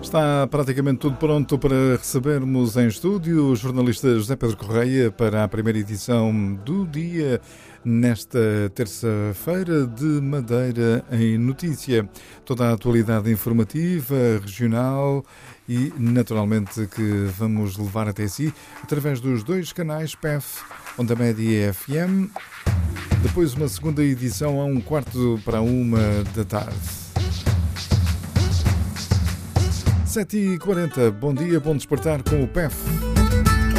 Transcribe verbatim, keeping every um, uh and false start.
Está praticamente tudo pronto para recebermos em estúdio o jornalista José Pedro Correia para a primeira edição do dia, nesta terça-feira de Madeira em Notícia. Toda a atualidade informativa, regional e, naturalmente, que vamos levar até si através dos dois canais P E F, Onda Média e F M. Depois uma segunda edição a um quarto para uma da tarde. sete e quarenta, bom dia, bom despertar com o P E F.